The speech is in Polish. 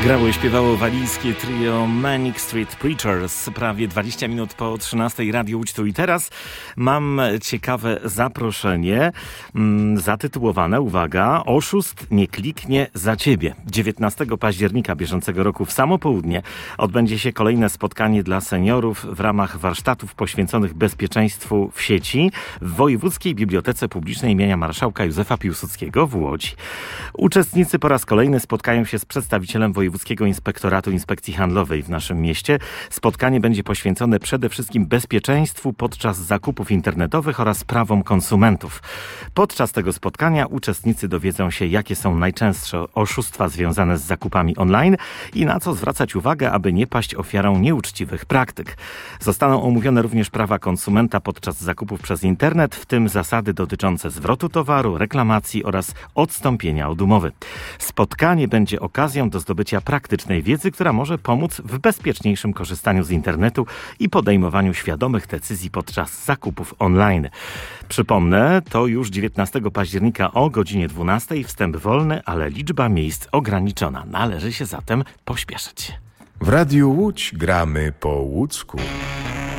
Grało i śpiewało walijskie trio Manic Street Preachers. Prawie 20 minut po 13 Radio Łódź tu i teraz. Mam ciekawe zaproszenie zatytułowane, uwaga, Oszust nie kliknie za ciebie. 19 października bieżącego roku w samo południe odbędzie się kolejne spotkanie dla seniorów w ramach warsztatów poświęconych bezpieczeństwu w sieci w Wojewódzkiej Bibliotece Publicznej imienia Marszałka Józefa Piłsudskiego w Łodzi. Uczestnicy po raz kolejny spotkają się z przedstawicielem Wojewódzkiego Inspektoratu Inspekcji Handlowej w naszym mieście. Spotkanie będzie poświęcone przede wszystkim bezpieczeństwu podczas zakupów internetowych oraz prawom konsumentów. Podczas tego spotkania uczestnicy dowiedzą się, jakie są najczęstsze oszustwa związane z zakupami online i na co zwracać uwagę, aby nie paść ofiarą nieuczciwych praktyk. Zostaną omówione również prawa konsumenta podczas zakupów przez internet, w tym zasady dotyczące zwrotu towaru, reklamacji oraz odstąpienia od umowy. Spotkanie będzie okazją do zdobycia praktycznej wiedzy, która może pomóc w bezpieczniejszym korzystaniu z internetu i podejmowaniu świadomych decyzji podczas zakupów online. Przypomnę, to już 19 października o godzinie 12. Wstęp wolny, ale liczba miejsc ograniczona. Należy się zatem pośpieszyć. W Radiu Łódź gramy po łódzku.